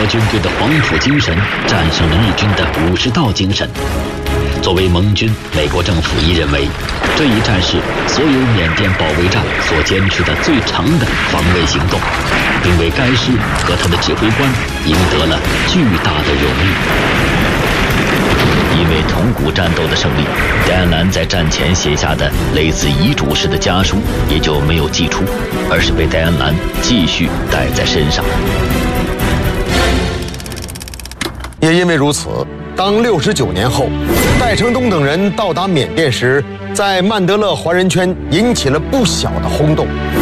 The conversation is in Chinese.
国军队的黄埔精神战胜了日军的50道精神。作为盟军，美国政府亦认为，这一战是所有缅甸保卫战所坚持的最长的防卫行动，并为该师和他的指挥官赢得了巨大的荣誉。因为同古战斗的胜利，戴安澜在战前写下的类似遗嘱式的家书也就没有寄出，而是被戴安澜继续带在身上。 也因为如此，当69年后，戴成东等人到达缅甸时，在曼德勒华人圈引起了不小的轰动。